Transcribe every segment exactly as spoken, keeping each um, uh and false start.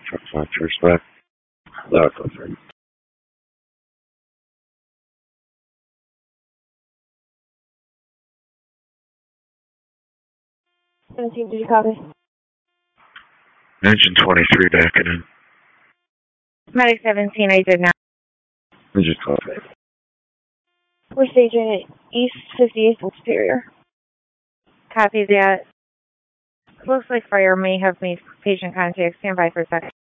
Truck respect. No, perfect. seventeen, did you copy? Engine twenty-three backing in. Medic seventeen, I did not. Engine copy. We're staging at East fifty-eighth and Superior. Copy that. Looks like fire may have made patient contact. Stand by for a second.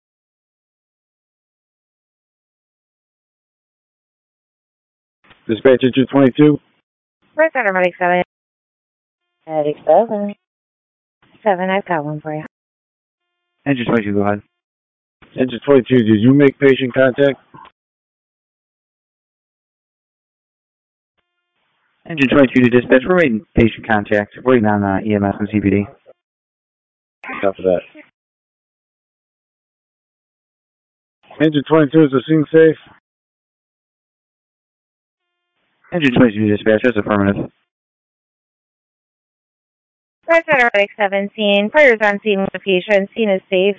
Dispatch engine twenty-two. Red Center, Medic seven. Medic seven. seven, I've got one for you. Engine twenty-two, go ahead. Engine twenty-two, did you make patient contact? Engine twenty-two to dispatch, we're waiting patient contact. We're waiting on uh, E M S and C P D. Copy that. Engine twenty-two, is the scene safe? Engine twenty-two to dispatch, that's affirmative. Red Center, Medic seventeen. Fire's on scene with the patient. Scene is safe.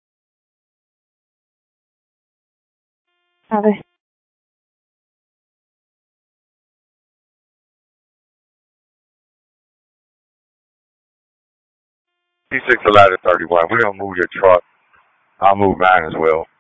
Copy. P six to ladder thirty-one. We're going to move your truck. I'll move mine as well.